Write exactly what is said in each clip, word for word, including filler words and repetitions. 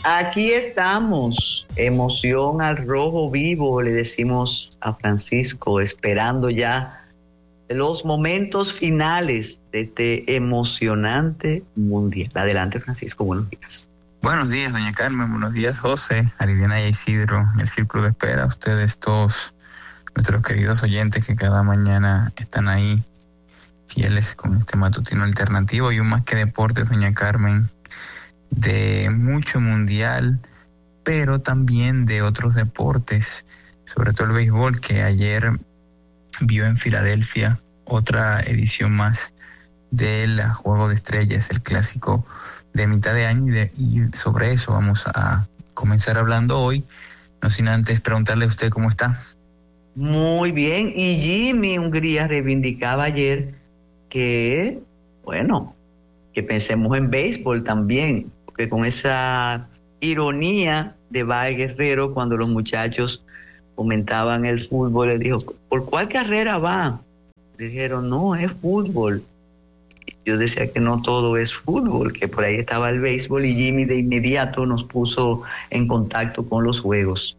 Aquí estamos, emoción al rojo vivo, le decimos a Francisco, esperando ya los momentos finales de este emocionante mundial. Adelante, Francisco, buenos días. Buenos días, doña Carmen, buenos días, José, Aridiana y Isidro, el Círculo de Espera, ustedes todos, nuestros queridos oyentes que cada mañana están ahí, fieles con este matutino alternativo y un Más que Deportes, doña Carmen, de mucho mundial, pero también de otros deportes, sobre todo el béisbol, que ayer vio en Filadelfia otra edición más del Juego de Estrellas, el clásico de mitad de año, y, de, y sobre eso vamos a comenzar hablando hoy, no sin antes preguntarle a usted cómo está. Muy bien, y Jimmy Hungría reivindicaba ayer que, bueno, que pensemos en béisbol también, porque con esa ironía de Val Guerrero, cuando los muchachos comentaban el fútbol, le dijo, ¿por cuál carrera va? Le dijeron, no, es fútbol. Yo decía que no todo es fútbol, que por ahí estaba el béisbol, y Jimmy de inmediato nos puso en contacto con los juegos.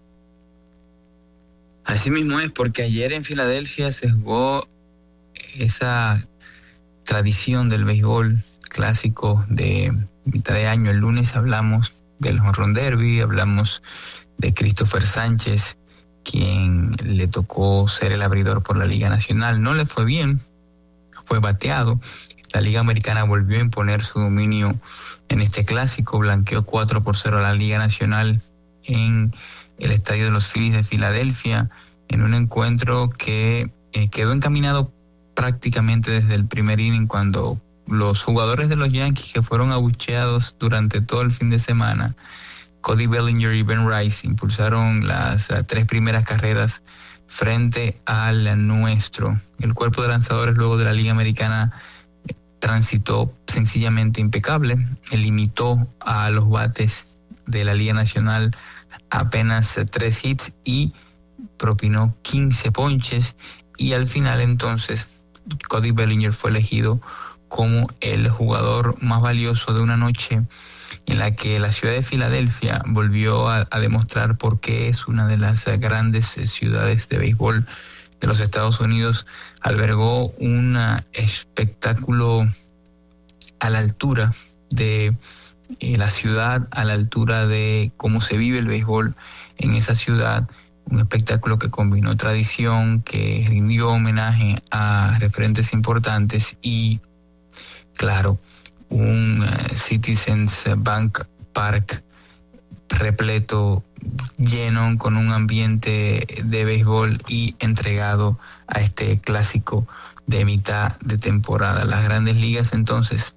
Así mismo es, porque ayer en Filadelfia se jugó esa tradición del béisbol clásico de mitad de año. El lunes hablamos del Home Run Derby, hablamos de Christopher Sánchez, quien le tocó ser el abridor por la Liga Nacional. No le fue bien, fue bateado. La Liga Americana volvió a imponer su dominio en este clásico, blanqueó cuatro por cero a la Liga Nacional en el estadio de los Phillies de Filadelfia, en un encuentro que eh, quedó encaminado prácticamente desde el primer inning, cuando los jugadores de los Yankees, que fueron abucheados durante todo el fin de semana, Cody Bellinger y Ben Rice, impulsaron las uh, tres primeras carreras frente al nuestro. El cuerpo de lanzadores luego de la Liga Americana eh, transitó sencillamente impecable, limitó a los bates de la Liga Nacional apenas uh, tres hits y propinó quince ponches, y al final entonces Cody Bellinger fue elegido como el jugador más valioso de una noche en la que la ciudad de Filadelfia volvió a, a demostrar por qué es una de las grandes ciudades de béisbol de los Estados Unidos. Albergó un espectáculo a la altura de eh, la ciudad, a la altura de cómo se vive el béisbol en esa ciudad. Un espectáculo que combinó tradición, que rindió homenaje a referentes importantes y, claro, un uh, Citizens Bank Park repleto, lleno, con un ambiente de béisbol y entregado a este clásico de mitad de temporada. Las Grandes Ligas entonces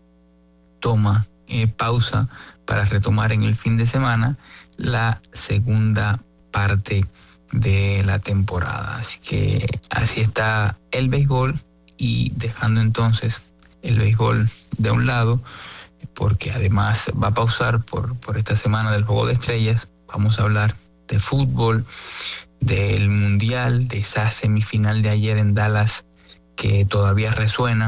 toma eh, pausa para retomar en el fin de semana la segunda parte de la temporada. Así que así está el béisbol, y dejando entonces el béisbol de un lado, porque además va a pausar por, por esta semana del Juego de Estrellas, vamos a hablar de fútbol, del Mundial, de esa semifinal de ayer en Dallas que todavía resuena,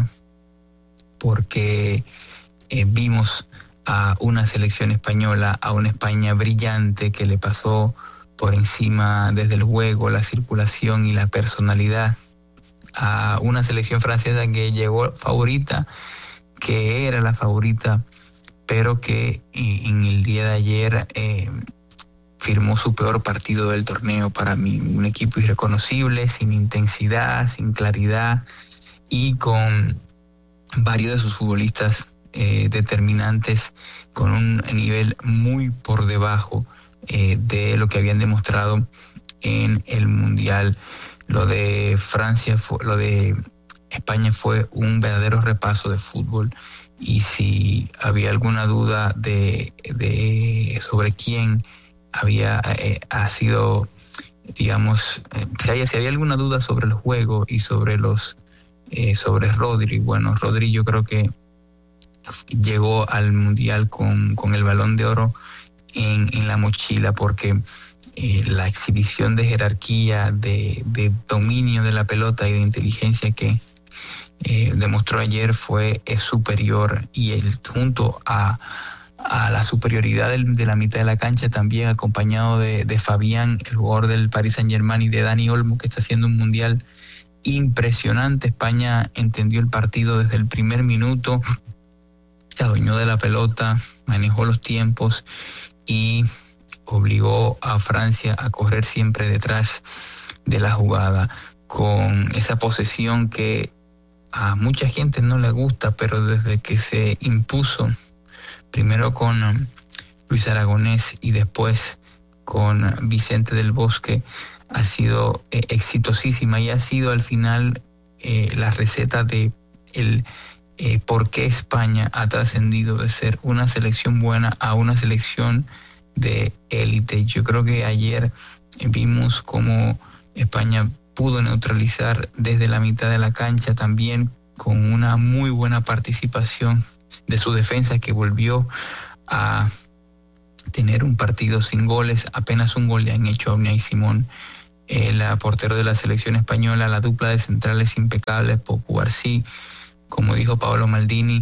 porque eh, vimos a una selección española, a una España brillante que le pasó por encima desde el juego, la circulación y la personalidad, a una selección francesa que llegó favorita, que era la favorita, pero que en el día de ayer eh, firmó su peor partido del torneo para mí. Un equipo irreconocible, sin intensidad, sin claridad, y con varios de sus futbolistas eh, determinantes con un nivel muy por debajo Eh, de lo que habían demostrado en el Mundial. Lo de Francia, fue, lo de España fue un verdadero repaso de fútbol, y si había alguna duda de, de sobre quién había eh, ha sido, digamos, eh, si, hay, si había alguna duda sobre el juego y sobre los eh, sobre Rodri, bueno, Rodri yo creo que llegó al Mundial con, con el Balón de Oro En, en la mochila, porque eh, la exhibición de jerarquía, de, de dominio de la pelota y de inteligencia que eh, demostró ayer fue es superior, y el, junto a, a la superioridad de, de la mitad de la cancha, también acompañado de, de Fabián, el jugador del Paris Saint-Germain, y de Dani Olmo, que está haciendo un mundial impresionante. España entendió el partido desde el primer minuto, se adueñó de la pelota, manejó los tiempos y obligó a Francia a correr siempre detrás de la jugada, con esa posesión que a mucha gente no le gusta, pero desde que se impuso, primero con Luis Aragonés y después con Vicente del Bosque, ha sido eh, exitosísima, y ha sido al final eh, la receta de el eh, por qué España ha trascendido de ser una selección buena a una selección de élite. Yo creo que ayer eh, vimos cómo España pudo neutralizar desde la mitad de la cancha, también con una muy buena participación de su defensa, que volvió a tener un partido sin goles. Apenas un gol le han hecho a Unai Simón, el portero de la selección española. La dupla de centrales impecable, Poku García, como dijo Paolo Maldini,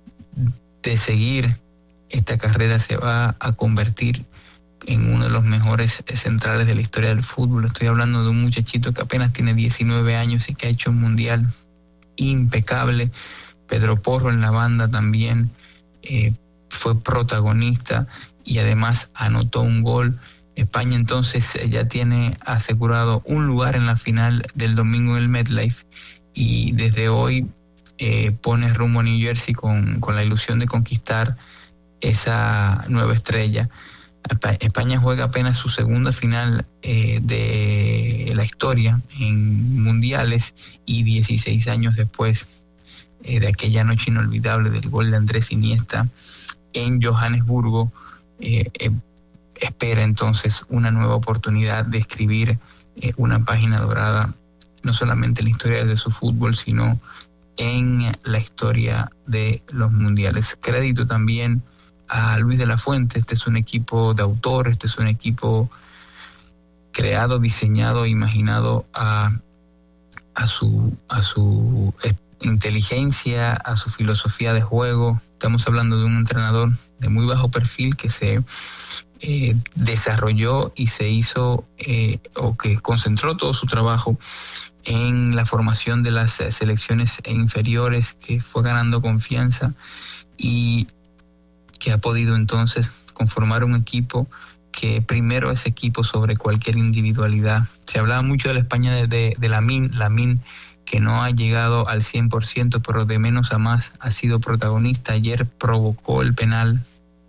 de seguir esta carrera se va a convertir en uno de los mejores centrales de la historia del fútbol. Estoy hablando de un muchachito que apenas tiene diecinueve años y que ha hecho un mundial impecable. Pedro Porro en la banda también eh, fue protagonista y además anotó un gol. España entonces ya tiene asegurado un lugar en la final del domingo en el MetLife, y desde hoy eh, pone rumbo a New Jersey con, con la ilusión de conquistar esa nueva estrella. España juega apenas su segunda final eh, de la historia en mundiales, y dieciséis años después eh, de aquella noche inolvidable del gol de Andrés Iniesta en Johannesburgo, eh, eh, espera entonces una nueva oportunidad de escribir eh, una página dorada, no solamente en la historia de su fútbol, sino en la historia de los mundiales. Crédito también a Luis de la Fuente. Este es un equipo de autor, este es un equipo creado, diseñado, imaginado a, a su a su inteligencia, a su filosofía de juego. Estamos hablando de un entrenador de muy bajo perfil que se eh, desarrolló y se hizo eh, o que concentró todo su trabajo en la formación de las selecciones inferiores, que fue ganando confianza y que ha podido entonces conformar un equipo que primero es equipo sobre cualquier individualidad. Se hablaba mucho de la España de, de, de Lamine, Lamine que no ha llegado al cien por ciento, pero de menos a más ha sido protagonista. Ayer provocó el penal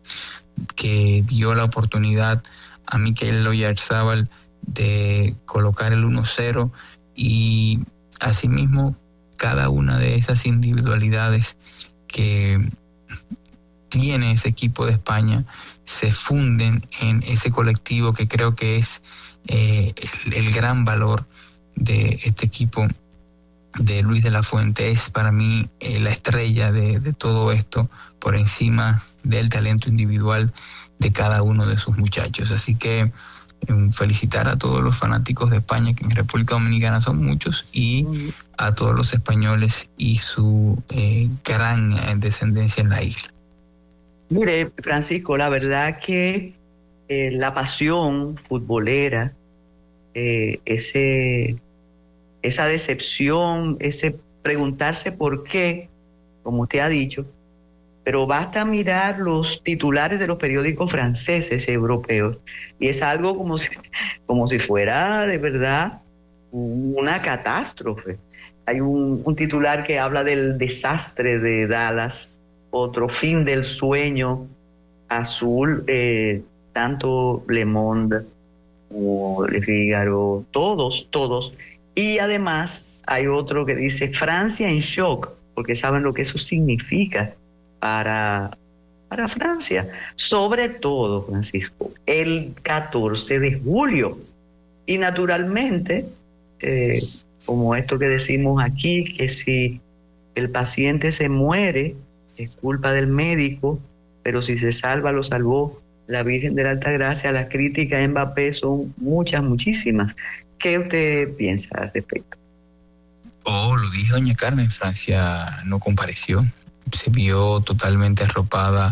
que dio la oportunidad a Mikel Oyarzabal de colocar el uno cero, y asimismo cada una de esas individualidades que tiene ese equipo de España se funden en ese colectivo, que creo que es eh, el, el gran valor de este equipo de Luis de la Fuente. Es para mí eh, la estrella de, de todo esto, por encima del talento individual de cada uno de sus muchachos. Así que eh, felicitar a todos los fanáticos de España, que en República Dominicana son muchos, y a todos los españoles y su eh, gran eh, descendencia en la isla. Mire, Francisco, la verdad que eh, la pasión futbolera, eh, ese, esa decepción, ese preguntarse por qué, como usted ha dicho, pero basta mirar los titulares de los periódicos franceses y europeos, y es algo como si, como si fuera de verdad una catástrofe. Hay un, un titular que habla del desastre de Dallas, otro fin del sueño azul, eh, tanto Le Monde como Le Figaro, todos, todos. Y además hay otro que dice Francia en shock, porque saben lo que eso significa para, para Francia. Sobre todo, Francisco, el catorce de julio. Y naturalmente, eh, como esto que decimos aquí, que si el paciente se muere, es culpa del médico, pero si se salva, lo salvó la Virgen de la Altagracia. Las críticas a Mbappé son muchas, muchísimas. ¿Qué usted piensa al respecto? Oh, lo dije doña Carmen, Francia no compareció. Se vio totalmente arropada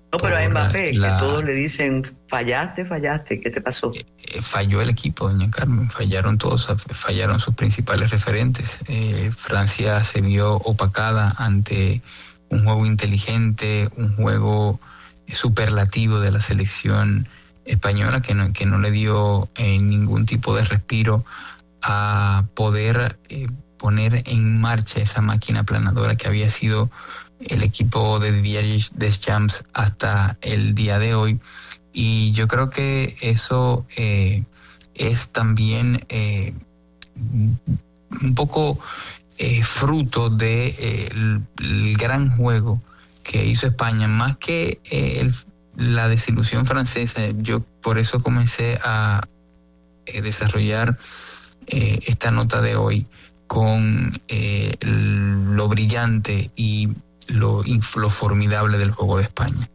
No, pero a Mbappé, la, que todos le dicen, fallaste, fallaste, ¿qué te pasó? Eh, eh, falló el equipo, doña Carmen, fallaron todos, fallaron sus principales referentes. Eh, Francia se vio opacada ante un juego inteligente, un juego superlativo de la selección española que no, que no le dio eh, ningún tipo de respiro a poder eh, poner en marcha esa máquina aplanadora que había sido el equipo de Didier Deschamps hasta el día de hoy. Y yo creo que eso eh, es también eh, un poco eh, fruto de eh, el, el gran juego que hizo España, más que eh, el, la desilusión francesa. Yo por eso comencé a eh, desarrollar eh, esta nota de hoy con eh, lo brillante y Lo, lo formidable del juego de España.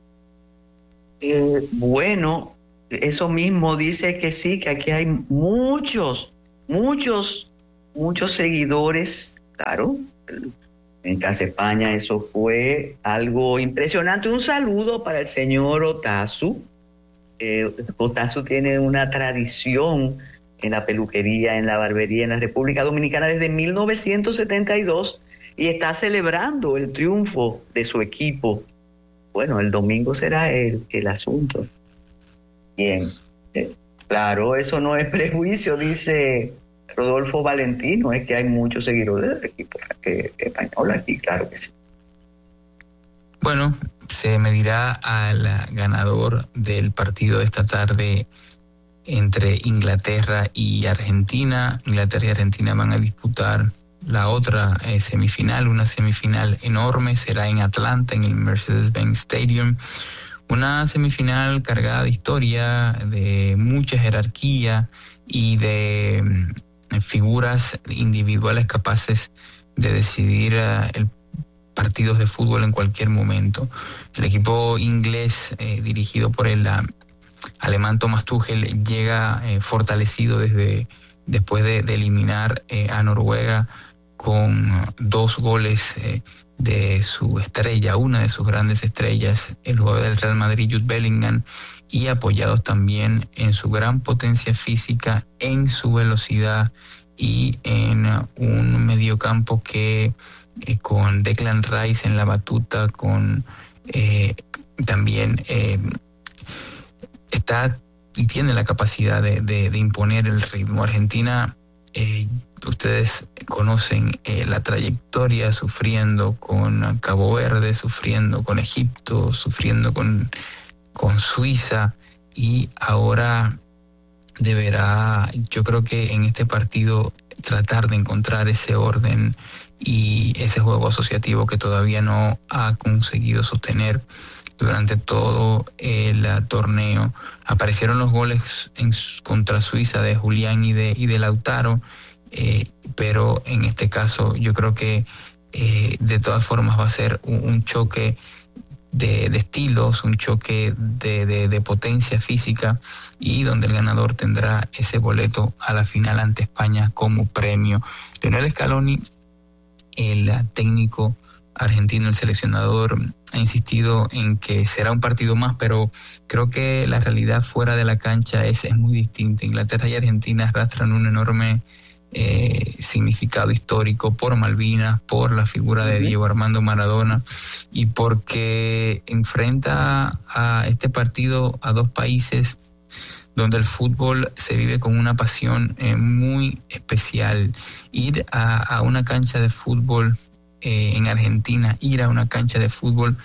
Eh, bueno, eso mismo dice que sí, que aquí hay muchos, muchos, muchos seguidores, claro. En Casa España eso fue algo impresionante. Un saludo para el señor Otazu. Eh, Otazu tiene una tradición en la peluquería, en la barbería en la República Dominicana desde mil novecientos setenta y dos. Y está celebrando el triunfo de su equipo. Bueno, el domingo será el, el asunto. Bien. Eh, claro, eso no es prejuicio, dice Rodolfo Valentino, es que hay muchos seguidores del equipo eh, español aquí, claro que sí. Bueno, se medirá al ganador del partido de esta tarde entre Inglaterra y Argentina. Inglaterra y Argentina van a disputar la otra eh, semifinal, una semifinal enorme, será en Atlanta, en el Mercedes-Benz Stadium. Una semifinal cargada de historia, de mucha jerarquía y de eh, figuras individuales capaces de decidir uh, el partidos de fútbol en cualquier momento. El equipo inglés, eh, dirigido por el uh, alemán Thomas Tuchel, llega eh, fortalecido desde después de, de eliminar eh, a Noruega con dos goles eh, de su estrella, una de sus grandes estrellas, el jugador del Real Madrid, Jude Bellingham, y apoyados también en su gran potencia física, en su velocidad y en un mediocampo que eh, con Declan Rice en la batuta, con eh, también eh, está y tiene la capacidad de, de, de imponer el ritmo. Argentina, eh, ustedes conocen eh, la trayectoria, sufriendo con Cabo Verde, sufriendo con Egipto, sufriendo con, con Suiza, y ahora deberá, yo creo que en este partido, tratar de encontrar ese orden y ese juego asociativo que todavía no ha conseguido sostener durante todo el torneo. Aparecieron los goles en, contra Suiza de Julián y de, y de Lautaro, eh, pero en este caso yo creo que eh, de todas formas va a ser un, un choque de, de estilos, un choque de, de, de potencia física, y donde el ganador tendrá ese boleto a la final ante España como premio. Lionel Scaloni, el técnico argentino, el seleccionador, ha insistido en que será un partido más, pero creo que la realidad fuera de la cancha es, es muy distinta. Inglaterra y Argentina arrastran un enorme eh, significado histórico por Malvinas, por la figura de Diego Armando Maradona, y porque enfrenta a este partido a dos países donde el fútbol se vive con una pasión eh, muy especial. Ir a, a una cancha de fútbol eh, en Argentina, ir a una cancha de fútbol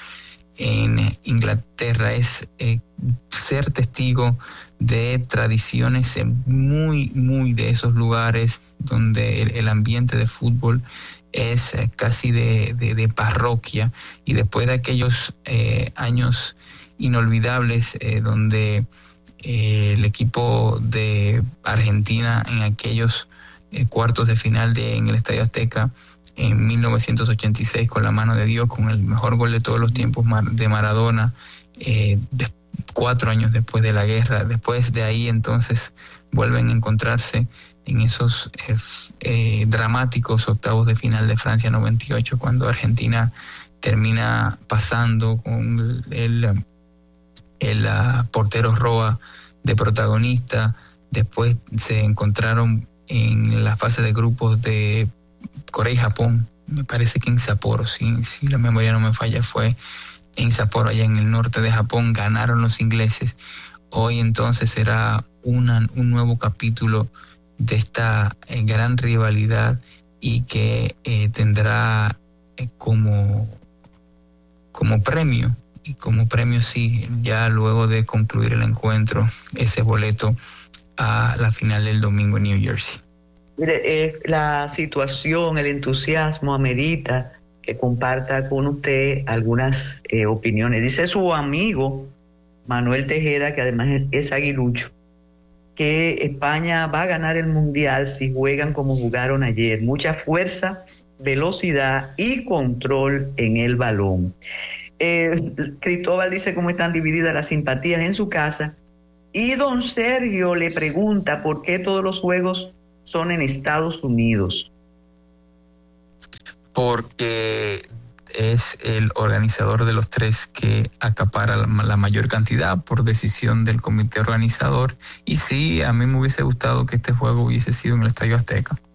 en Inglaterra es eh, ser testigo de tradiciones muy, muy de esos lugares donde el, el ambiente de fútbol es eh, casi de, de, de parroquia. Y después de aquellos eh, años inolvidables eh, donde eh, el equipo de Argentina en aquellos eh, cuartos de final de, en el Estadio Azteca en mil novecientos ochenta y seis, con la mano de Dios, con el mejor gol de todos los tiempos de Maradona, eh, de, cuatro años después de la guerra. Después de ahí entonces vuelven a encontrarse en esos eh, eh, dramáticos octavos de final de Francia noventa y ocho, cuando Argentina termina pasando con el, el, el uh, portero Roa de protagonista. Después se encontraron en la fase de grupos de Corea y Japón, me parece que en Sapporo, si, si la memoria no me falla, fue en Sapporo, allá en el norte de Japón, ganaron los ingleses. Hoy entonces será una, un nuevo capítulo de esta eh, gran rivalidad, y que eh, tendrá eh, como, como premio, y como premio sí, ya luego de concluir el encuentro, ese boleto a la final del domingo en New Jersey. Mire, eh, la situación, el entusiasmo amerita que comparta con usted algunas eh, opiniones. Dice su amigo Manuel Tejeda, que además es aguilucho, que España va a ganar el Mundial si juegan como jugaron ayer. Mucha fuerza, velocidad y control en el balón. Eh, Cristóbal dice cómo están divididas las simpatías en su casa. Y don Sergio le pregunta por qué todos los juegos son en Estados Unidos. Porque es el organizador de los tres que acapara la, la mayor cantidad por decisión del comité organizador. Y sí, a mí me hubiese gustado que este juego hubiese sido en el Estadio Azteca.